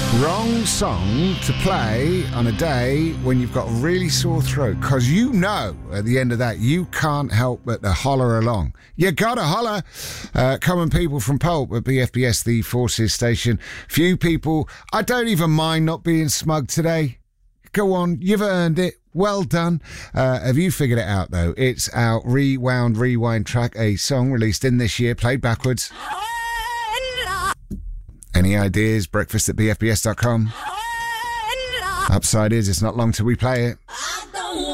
Wrong song to play on a day when you've got a really sore throat, because you know at the end of that you can't help but to holler along. You gotta holler. Common People from Pulp at BFBS, the Forces station. Few people. I don't even mind not being smug today. Go on, you've earned it. Well done. Have you figured it out, though? It's our Rewind track, a song released in this year, played backwards. Any ideas? Breakfast at bfbs.com. Upside is, it's not long till we play it.